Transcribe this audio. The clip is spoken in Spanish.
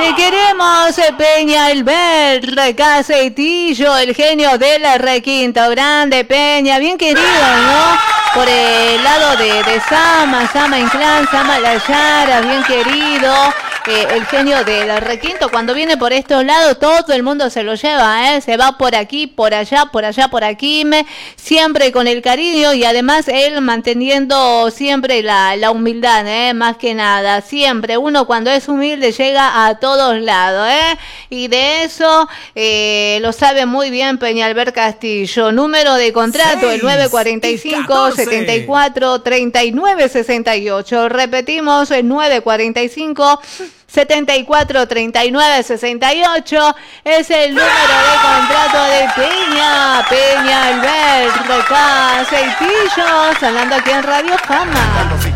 Te queremos, Peña Albert Caseitillo, el genio del requinto. Grande, Peña, bien querido, ¿no? Por el lado de Sama Inclán, Sama La Yara, bien querido. El genio del requinto, cuando viene por estos lados, todo el mundo se lo lleva, ¿eh? Se va por aquí, por allá, por aquí, siempre con el cariño y además él manteniendo siempre la humildad, más que nada. Siempre uno cuando es humilde llega a todos lados, y de eso lo sabe muy bien Peñalver Castillo. Número de contrato, el 945-74-39-68. Repetimos, el 945-74-39-68 es el número de contrato de Peña Albert Caseitillo, sonando aquí en Radio Fama.